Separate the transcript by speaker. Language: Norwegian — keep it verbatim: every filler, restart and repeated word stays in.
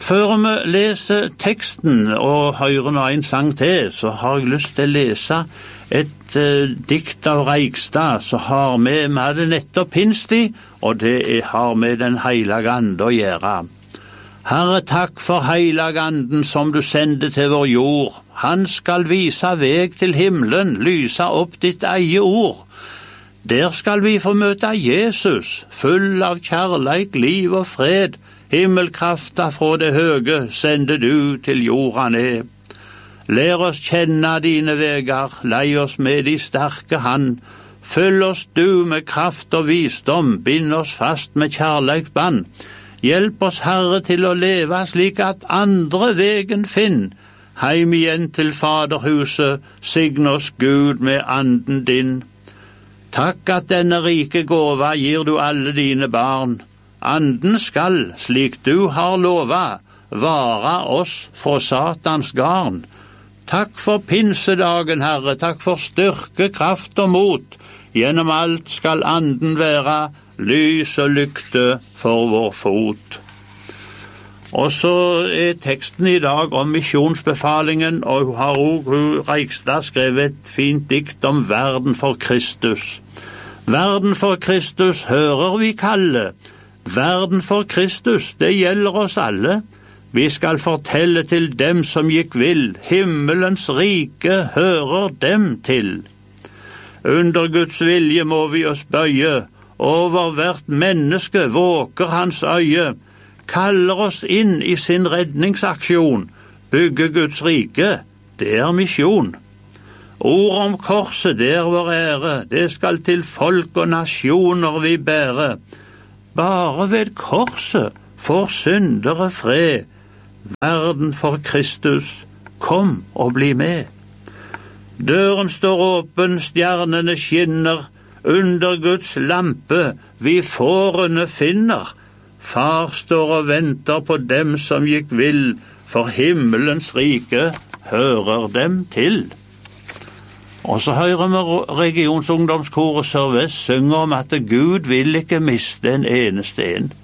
Speaker 1: Før vi leser teksten og hører nå en sang til, så har jeg lyst til å lese et uh, dikt av Reigstad, så har vi, vi hadde nettopp pinstid, og det er, har med den heilige ande å gjøre. Herre, takk for heilige anden som du sender til vår jord. Han skal vise veg til himmelen, lyse opp ditt eie ord. Der skal vi få møte Jesus, full av kjærleik, liv og fred. Himmelkrafta fra det høge sender du til jorda ned. Lær oss kjenne dine vegar, lei oss med de sterke hand. Fyll oss du med kraft og visdom, bind oss fast med kjærleiksband. Hjelp oss, Herre, til å leve slik at andre vegen finn. Heim igjen til faderhuset, sign oss Gud med anden din. Takk at denne rike gåva gir du alle dine barn. Anden skal, slik du har lova, vara oss fra Satans garn. Takk for pinsedagen, Herre, takk for styrke, kraft og mot. Gjennom alt skal anden være lys og lykte for vår fot. Og så er teksten i dag om misjonsbefalingen, og hun har også Reigstad skrevet et fint dikt om verden for Kristus. Verden for Kristus hører vi kalle. Verden for Kristus, det gjelder oss alle. Vi skal fortelle til dem som gikk vill, himmelens rike hører dem til. Under Guds vilje må vi oss bøye, over hvert menneske våker hans øye, kaller oss inn i sin redningsaksjon, bygge Guds rike, det er misjon. Ord om korset, det er vår ære, det skal til folk og nasjoner vi bære. Bare ved korset får syndere fred. Verden for Kristus, kom og bli med. Døren står åpen, stjernene skinner, under Guds lampe vi fårene finner. Far står og venter på dem som gikk vill, for himmelens rike hører dem til. Og så hører vi Regionsungdomskoret Sør-Vest synge om at Gud vil ikke miste en eneste en.